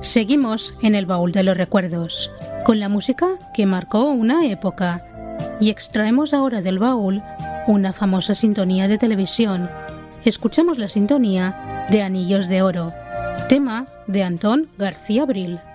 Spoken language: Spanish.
Seguimos en el baúl de los recuerdos, con la música que marcó una época, y extraemos ahora del baúl una famosa sintonía de televisión. Escuchamos la sintonía de Anillos de Oro, tema de Antón García Abril.